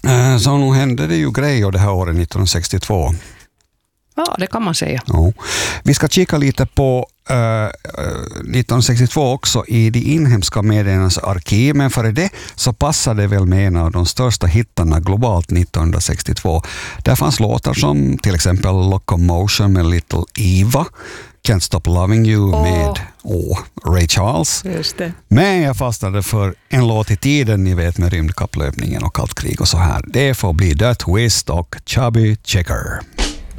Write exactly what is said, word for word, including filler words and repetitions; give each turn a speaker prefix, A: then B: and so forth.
A: Så nu hände det ju grejer det här året nittonhundrasextiotvå.
B: Ja, det kan man säga.
A: Ja. Vi ska kika lite på uh, nittonhundrasextiotvå också i de inhemska mediernas arkiv, men före det så passade det väl med en av de största hittarna globalt nittonhundrasextiotvå. Där fanns låtar som till exempel Locomotion med Little Eva, Can't Stop Loving You oh. med oh, Ray Charles.
B: Just det.
A: Men jag fastnade för en låt i tiden, ni vet, med rymdkapplöpningen och kallt krig och så här. Det får bli The Twist och Chubby Checker.